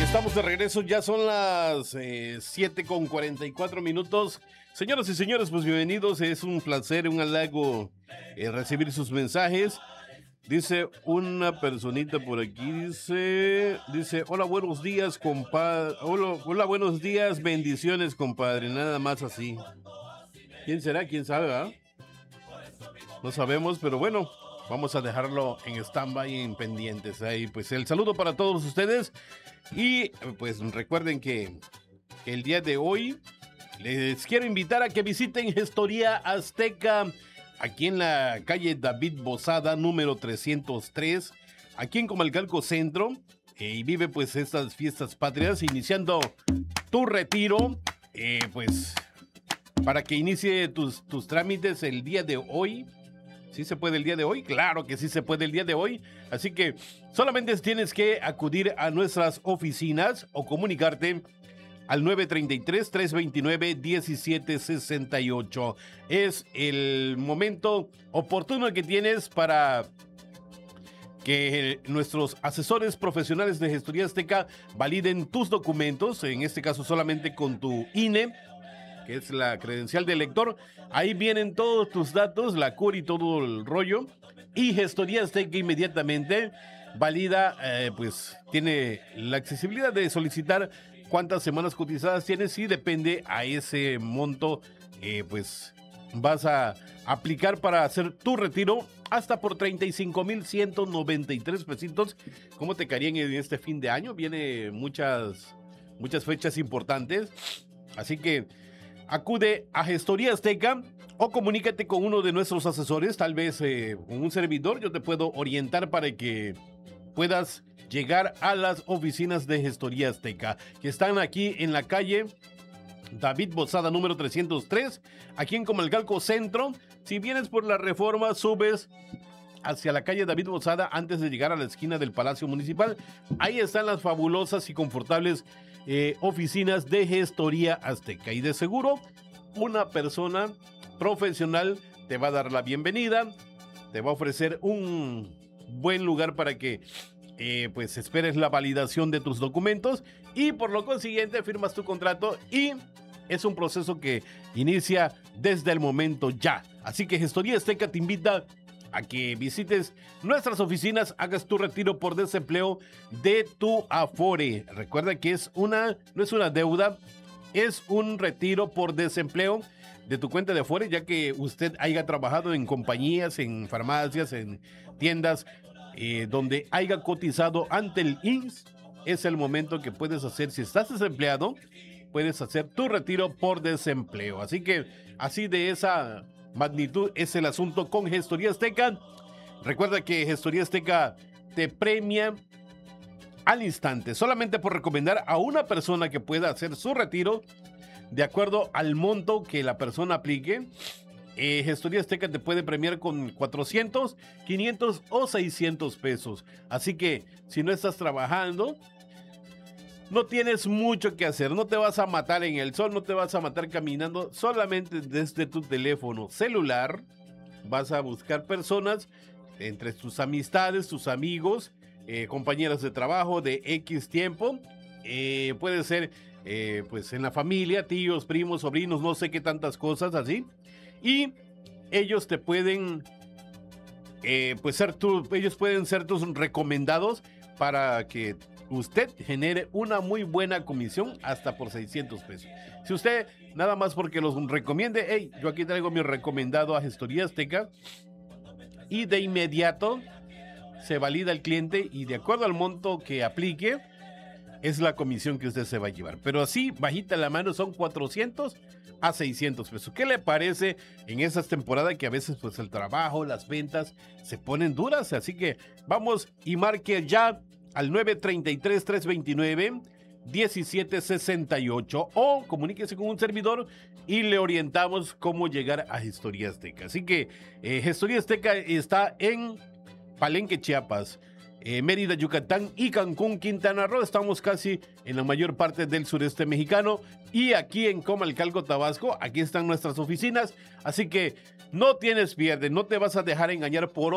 Estamos de regreso, ya son las 7:44. Señoras y señores, pues bienvenidos, es un placer, un halago recibir sus mensajes. Dice una personita por aquí, dice, hola, buenos días, compadre. Hola, buenos días, bendiciones, compadre, nada más así. ¿Quién será? ¿Quién sabe, verdad? No sabemos, pero bueno, vamos a dejarlo en stand-by, en pendientes. Ahí, pues el saludo para todos ustedes. Y pues recuerden que el día de hoy les quiero invitar a que visiten Gestoría Azteca, aquí en la calle David Bozada, número 303, aquí en Comalcalco Centro. Y vive pues estas fiestas patrias, iniciando tu retiro, pues para que inicie tus trámites el día de hoy. ¿Sí se puede el día de hoy? Claro que sí se puede el día de hoy. Así que solamente tienes que acudir a nuestras oficinas o comunicarte al 933-329-1768. Es el momento oportuno que tienes para que nuestros asesores profesionales de Gestoría Azteca validen tus documentos, en este caso solamente con tu INE, que es la credencial de elector. Ahí vienen todos tus datos, la CUR y todo el rollo. Y Gestoría Azteca inmediatamente valida, pues tiene la accesibilidad de solicitar cuántas semanas cotizadas tienes y depende a ese monto, pues vas a aplicar para hacer tu retiro hasta por 35,193 pesitos. ¿Cómo te caerían en este fin de año? Viene muchas fechas importantes. Así que acude a Gestoría Azteca o comunícate con uno de nuestros asesores, tal vez con un servidor. Yo te puedo orientar para que puedas llegar a las oficinas de Gestoría Azteca, que están aquí en la calle David Bozada, número 303, aquí en Comalcalco Centro. Si vienes por la Reforma, subes hacia la calle David Bozada antes de llegar a la esquina del Palacio Municipal. Ahí están las fabulosas y confortables oficinas de Gestoría Azteca, y de seguro una persona profesional te va a dar la bienvenida, te va a ofrecer un buen lugar para que pues esperes la validación de tus documentos y por lo consiguiente firmas tu contrato, y es un proceso que inicia desde el momento ya. Así que Gestoría Azteca te invita a que visites nuestras oficinas, hagas tu retiro por desempleo de tu Afore. Recuerda que no es una deuda, es un retiro por desempleo de tu cuenta de Afore, ya que usted haya trabajado en compañías, en farmacias, en tiendas, donde haya cotizado ante el IMSS. Es el momento que puedes hacer, si estás desempleado, puedes hacer tu retiro por desempleo. Así que así de esa magnitud es el asunto con Gestoría Azteca. Recuerda que Gestoría Azteca te premia al instante, solamente por recomendar a una persona que pueda hacer su retiro de acuerdo al monto que la persona aplique. Gestoría Azteca te puede premiar con 400, 500 o 600 pesos. Así que si no estás trabajando, no tienes mucho que hacer, no te vas a matar en el sol, no te vas a matar caminando, solamente desde tu teléfono celular vas a buscar personas entre tus amistades, tus amigos, compañeros de trabajo de X tiempo, puede ser pues en la familia, tíos, primos, sobrinos, no sé qué tantas cosas así, y ellos te pueden ellos pueden ser tus recomendados para que usted genere una muy buena comisión hasta por 600 pesos. Si usted, nada más porque los recomiende, hey, yo aquí traigo mi recomendado a Gestoría Azteca, y de inmediato se valida el cliente y de acuerdo al monto que aplique, es la comisión que usted se va a llevar. Pero así, bajita la mano, son 400 a 600 pesos. ¿Qué le parece en esas temporadas que a veces pues el trabajo, las ventas se ponen duras? Así que vamos y marque ya al 933-329-1768 o comuníquese con un servidor y le orientamos cómo llegar a Gestoría Azteca. Así que Gestoría Azteca está en Palenque, Chiapas, Mérida, Yucatán y Cancún, Quintana Roo. Estamos casi en la mayor parte del sureste mexicano, y aquí en Comalcalco, Tabasco, aquí están nuestras oficinas. Así que no tienes pierde, no te vas a dejar engañar por